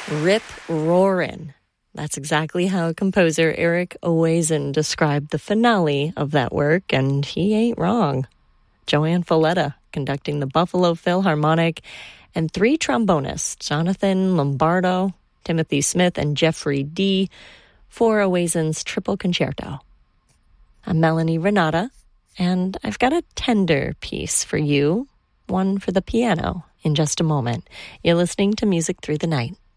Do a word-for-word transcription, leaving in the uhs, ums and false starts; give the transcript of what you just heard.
Rip roarin'. That's exactly how composer Eric Owazen described the finale of that work, and he ain't wrong. Joanne Falletta conducting the Buffalo Philharmonic, and three trombonists, Jonathan Lombardo, Timothy Smith, and Jeffrey Dee, for Owazen's Triple Concerto. I'm Melanie Renata, and I've got a tender piece for you, one for the piano, in just a moment. You're listening to Music Through the Night.